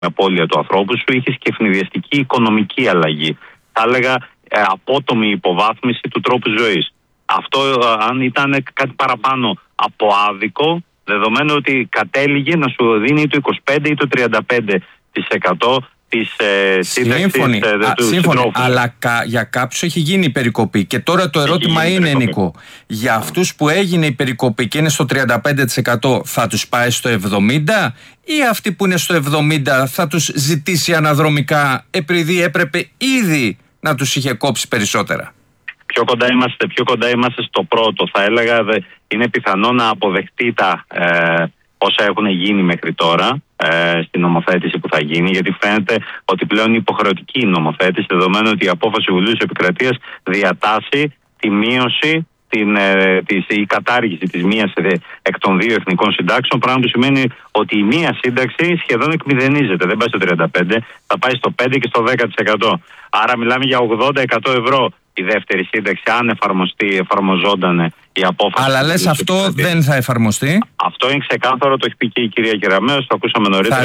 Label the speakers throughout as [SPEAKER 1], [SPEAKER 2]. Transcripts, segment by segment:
[SPEAKER 1] απώλεια του ανθρώπου σου, είχες και ευνηδιαστική οικονομική αλλαγή. Θα έλεγα απότομη υποβάθμιση του τρόπου ζωής. Αυτό αν ήταν κάτι παραπάνω από άδικο, δεδομένου ότι κατέληγε να σου δίνει το 25% ή το 35% της σύνταξης του συντρόφου.
[SPEAKER 2] Αλλά για κάποιους έχει γίνει η περικοπή. Και τώρα το ερώτημα είναι, Νίκο, για αυτούς που έγινε η περικοπή και είναι στο 35% θα τους πάει στο 70% ή αυτοί που είναι στο 70% θα τους ζητήσει αναδρομικά επειδή έπρεπε ήδη να τους είχε κόψει περισσότερα?
[SPEAKER 1] Πιο κοντά είμαστε στο πρώτο. Θα έλεγα είναι πιθανό να αποδεχτεί τα όσα έχουν γίνει μέχρι τώρα στην νομοθέτηση που θα γίνει, γιατί φαίνεται ότι πλέον είναι υποχρεωτική η νομοθέτηση, δεδομένου ότι η απόφαση του Βουλίου της Επικρατείας διατάσσει τη μείωση, η κατάργηση της μίας εκ των δύο εθνικών συντάξεων, πράγμα που σημαίνει ότι η μία σύνταξη σχεδόν εκμηδενίζεται, δεν πάει στο 35%, θα πάει στο 5% και στο 10%. Άρα μιλάμε για 80% ευρώ η δεύτερη σύνταξη, αν εφαρμοζόταν η απόφαση.
[SPEAKER 2] Αλλά λες αυτό δεν θα εφαρμοστεί?
[SPEAKER 1] Αυτό είναι ξεκάθαρο, το έχει πει και η κυρία Κεραμέως, το ακούσαμε νωρίτερα.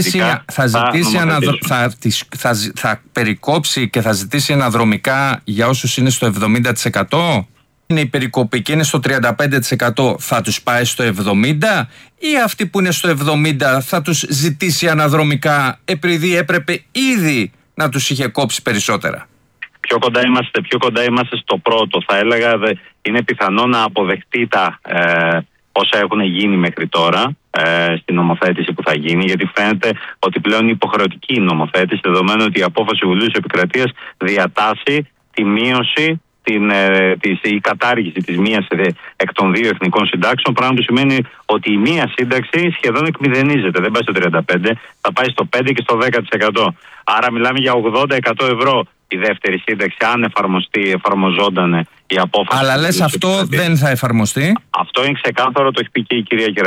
[SPEAKER 2] Θα περικόψει και θα ζητήσει αναδρομικά για όσους είναι στο 70%? Είναι η περικοπή και είναι στο 35%, θα τους πάει στο 70% ή αυτοί που είναι στο 70% θα τους ζητήσει αναδρομικά επειδή έπρεπε ήδη να τους είχε κόψει περισσότερα?
[SPEAKER 1] Πιο κοντά είμαστε στο πρώτο. Θα έλεγα είναι πιθανό να αποδεχτεί τα όσα έχουν γίνει μέχρι τώρα στην νομοθέτηση που θα γίνει, γιατί φαίνεται ότι πλέον είναι υποχρεωτική η νομοθέτηση, δεδομένου ότι η απόφαση του Βουλίου της Επικρατείας διατάσσει τη μείωση, η κατάργηση της μίας εκ των δύο εθνικών συντάξεων, πράγμα που σημαίνει ότι η μία σύνταξη σχεδόν εκμηδενίζεται, δεν πάει στο 35%, θα πάει στο 5% και στο 10%. Άρα μιλάμε για 80% ευρώ η δεύτερη σύνταξη, αν εφαρμοζόταν η απόφαση.
[SPEAKER 2] Αλλά λες αυτό δεν θα εφαρμοστεί?
[SPEAKER 1] Αυτό είναι ξεκάθαρο, το έχει πει και η κυρία Κεραμέως.